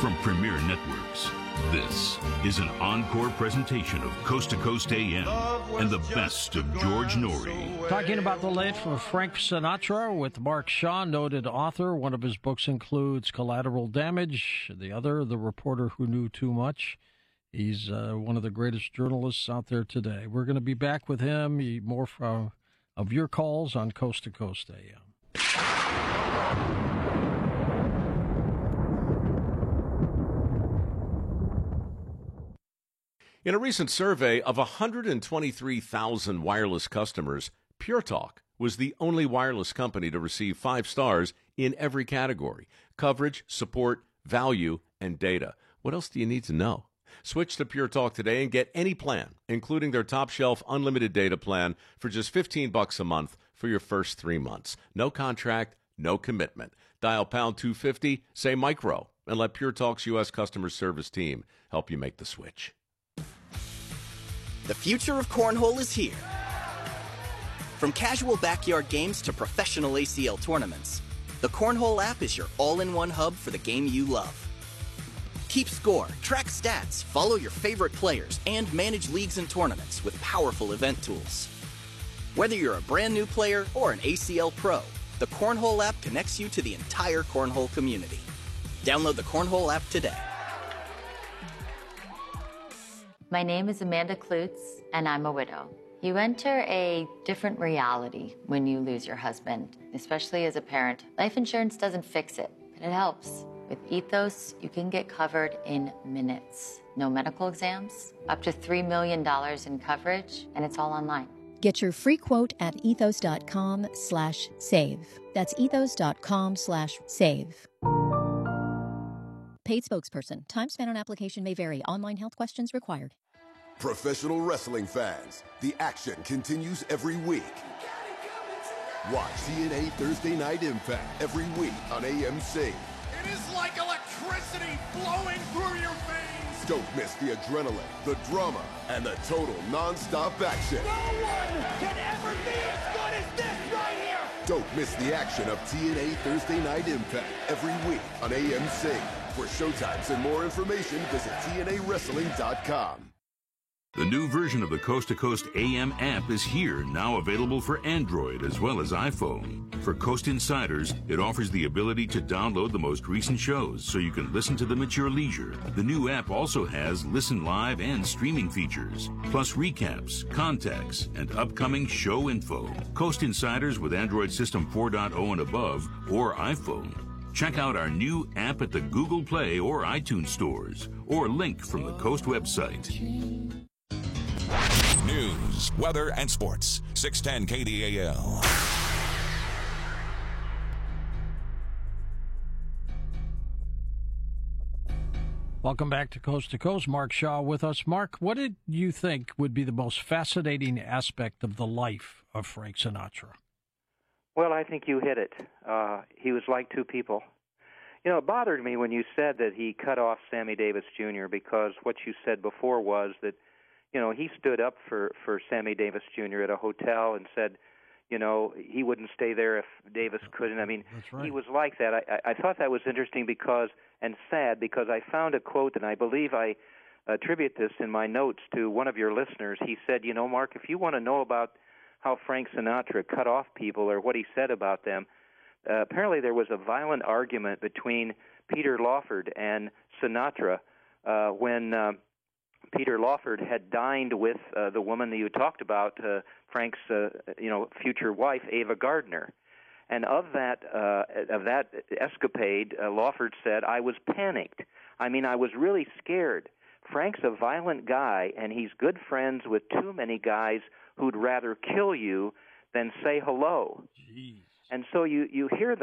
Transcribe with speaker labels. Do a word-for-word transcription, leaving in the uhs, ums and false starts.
Speaker 1: From Premier Networks, this is an encore presentation of Coast to Coast A M and the best of George Norrie.
Speaker 2: Talking about the life of Frank Sinatra with Mark Shaw, noted author. One of his books includes Collateral Damage. The other, The Reporter Who Knew Too Much. He's uh, one of the greatest journalists out there today. We're going to be back with him. More from, of your calls on Coast to Coast A M.
Speaker 3: In a recent survey of one hundred twenty-three thousand wireless customers, Pure Talk was the only wireless company to receive five stars in every category: coverage, support, value, and data. What else do you need to know? Switch to Pure Talk today and get any plan, including their top-shelf unlimited data plan, for just fifteen bucks a month for your first three months. No contract, no commitment. Dial pound two fifty, say micro, and let Pure Talk's U S customer service team help you make the switch.
Speaker 4: The future of cornhole is here. From casual backyard games to professional A C L tournaments, the Cornhole app is your all-in-one hub for the game you love. Keep score, track stats, follow your favorite players, and manage leagues and tournaments with powerful event tools. Whether you're a brand new player or an A C L pro, the Cornhole app connects you to the entire cornhole community. Download the Cornhole app today.
Speaker 5: My name is Amanda Klutz, and I'm a widow. You enter a different reality when you lose your husband, especially as a parent. Life insurance doesn't fix it, but it helps. With Ethos, you can get covered in minutes. No medical exams, up to three million dollars in coverage, and it's all online.
Speaker 6: Get your free quote at ethos.com slash save. That's ethos.com slash save. Paid spokesperson. Time spent on application may vary. Online health questions required.
Speaker 7: Professional wrestling fans, the action continues every week. Watch T N A Thursday Night Impact every week on A M C.
Speaker 8: It is like electricity flowing through your veins.
Speaker 7: Don't miss the adrenaline, the drama, and the total non-stop action.
Speaker 8: No one can ever be as good as this right here.
Speaker 7: Don't miss the action of T N A Thursday Night Impact every week on A M C. For showtimes and more information, visit T N A wrestling dot com.
Speaker 1: The new version of the Coast to Coast A M app is here, now available for Android as well as iPhone. For Coast Insiders, it offers the ability to download the most recent shows so you can listen to them at your leisure. The new app also has listen live and streaming features, plus recaps, contacts, and upcoming show info. Coast Insiders with Android System four point oh and above or iPhone. Check out our new app at the Google Play or iTunes stores, or link from the Coast website.
Speaker 9: News, weather, and sports. six ten K D A L.
Speaker 2: Welcome back to Coast to Coast. Mark Shaw with us. Mark, what did you think would be the most fascinating aspect of the life of Frank Sinatra?
Speaker 10: Well, I think you hit it. Uh, he was like two people. You know, it bothered me when you said that he cut off Sammy Davis Junior because what you said before was that, you know, he stood up for, for Sammy Davis Junior at a hotel and said, you know, he wouldn't stay there if Davis couldn't. I mean,
Speaker 2: That's right.
Speaker 10: He was like that. I, I thought that was interesting because, and sad, because I found a quote, and I believe I attribute this in my notes to one of your listeners. He said, you know, Mark, if you want to know about how Frank Sinatra cut off people or what he said about them, uh, apparently there was a violent argument between Peter Lawford and Sinatra uh, when uh, Peter Lawford had dined with uh, the woman that you talked about, uh, Frank's uh, you know future wife, Ava Gardner. And of that uh, of that escapade, uh, Lawford said, I was panicked. I mean, I was really scared. Frank's a violent guy, and he's good friends with too many guys who'd rather kill you than say hello.
Speaker 2: Jeez.
Speaker 10: And so you, you hear